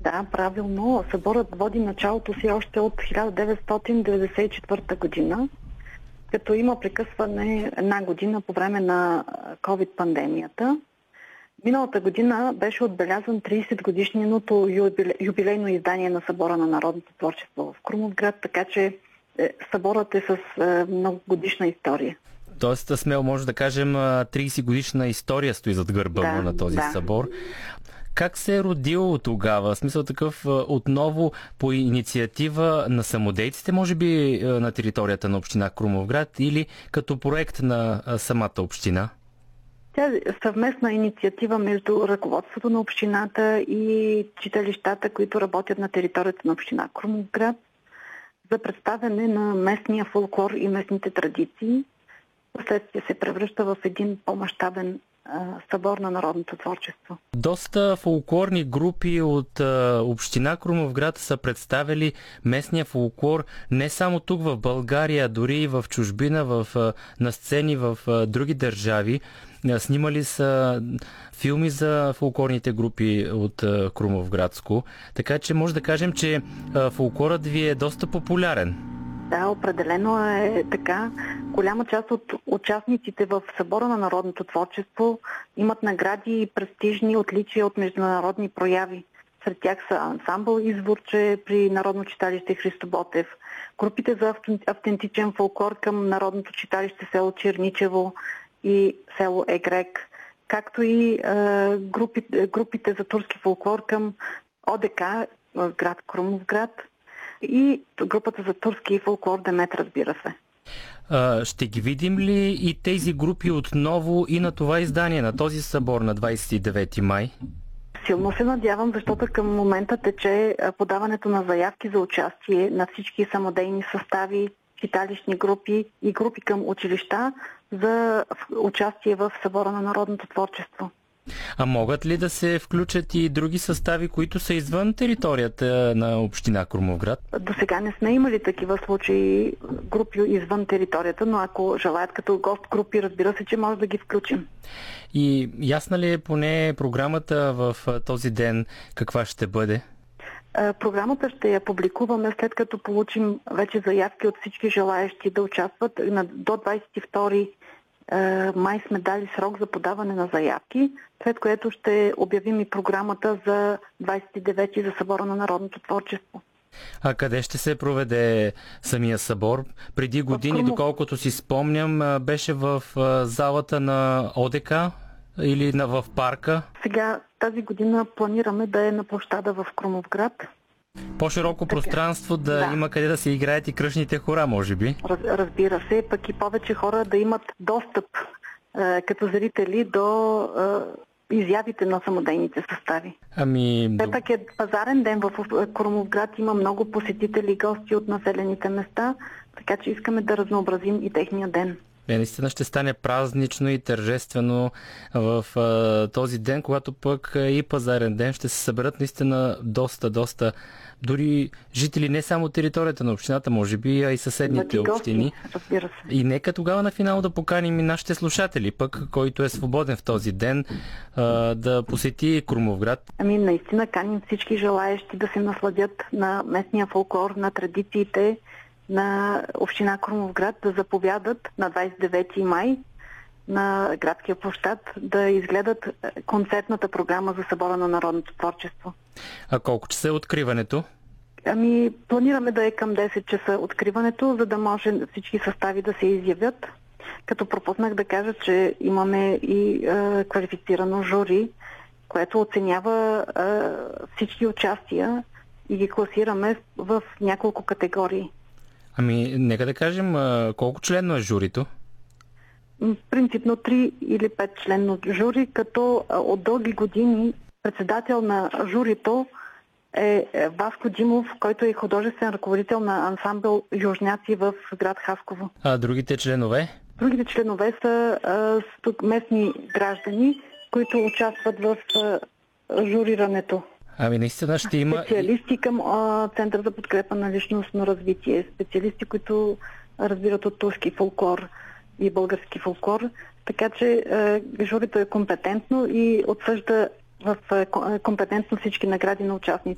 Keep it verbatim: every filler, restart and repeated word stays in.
Да, правилно. Съборът води началото си още от хиляда деветстотин деветдесет и четвърта година, като има прекъсване една година по време на ковид-пандемията. Миналата година беше отбелязан тридесет годишниното юбилейно издание на Събора на народното творчество в Крумовград, така че съборът е с многогодишна история. Тоест, смело може да кажем, тридесет годишна история стои зад гърба да, му на този да. събор. Как се е родил тогава? В смисъл такъв отново по инициатива на самодейците, може би на територията на община Крумовград, или като проект на самата община? Тя е съвместна инициатива между ръководството на общината и читалищата, които работят на територията на община Крумовград, за представяне на местния фолклор и местните традиции. Последствие се превръща в един по-мащабен събор на народното творчество. Доста фолклорни групи от а, община Крумовград са представили местния фолклор не само тук в България, дори и в чужбина, в, а, на сцени в а, други държави. А, снимали са филми за фолклорните групи от а, Крумовградско. Така че може да кажем, че а, фолклорът ви е доста популярен. Да, определено е така. Голяма част от участниците в Събора на народното творчество имат награди и престижни отличия от международни прояви. Сред тях са ансамбъл Изворче при Народно читалище Христо Ботев, групите за автентичен фолклор към Народното читалище село Черничево и село Егрек, както и е, групите, групите за турски фолклор към ОДК в град Крумовград и групата за турски фолклор Демет, разбира се. А, ще ги видим ли и тези групи отново и на това издание, на този събор на двадесет и девети май? Силно се надявам, защото към момента тече подаването на заявки за участие на всички самодейни състави, читалищни групи и групи към училища за участие в Събора на народното творчество. А могат ли да се включат и други състави, които са извън територията на община Крумовград? До сега не сме имали такива случаи, групи извън територията, но ако желаят като гост групи, разбира се, че може да ги включим. И ясна ли е поне програмата в този ден каква ще бъде? Програмата ще я публикуваме след като получим вече заявки от всички желаещи да участват. До двадесет и втори май сме дали срок за подаване на заявки, след което ще обявим и програмата за двадесет и девети за Събора на народното творчество. А къде ще се проведе самия събор? Преди години, доколкото си спомням, беше в залата на ОДК или в парка? Сега тази година планираме да е на площада в Крумовград. По-широко така пространство да, да има къде да се играят и кръшните хора, може би? Раз, разбира се, пък и повече хора да имат достъп е, като зрители до е, изявите на самодейните състави. Ами... Все пак е пазарен ден в Крумовград, има много посетители и гости от населените места, така че искаме да разнообразим и техния ден. Е, наистина ще стане празнично и тържествено в а, този ден, когато пък и пазарен ден ще се съберат наистина доста, доста, дори жители не само територията на общината, може би, а и съседните гости, общини. Разбира се. И нека тогава на финал да поканим и нашите слушатели, пък който е свободен в този ден, а, да посети Крумовград. Ами наистина каним всички желаещи да се насладят на местния фолклор, на традициите на община Крумовград, да заповядат на двадесет и девети май на градския площад да изгледат концертната програма за Събора на народното творчество. А колко часа е откриването? Ами, планираме да е към десет часа откриването, за да може всички състави да се изявят. Като пропуснах да кажа, че имаме и е, квалифицирано жури, което оценява е, всички участия и ги класираме в няколко категории. Ами, нека да кажем, колко членно е журито? Принципно три или пет членно жури, като от дълги години председател на журито е Васко Димов, който е художествен ръководител на ансамбъл Южняци в град Хасково. А другите членове? Другите членове са а, местни граждани, които участват в а, журирането. Ами наистина ще има... Специалисти към а, Център за подкрепа на личностно развитие, специалисти, които разбират от турски фолклор и български фолклор. Така че а, журито е компетентно и отсъжда в а, компетентно всички награди на участници.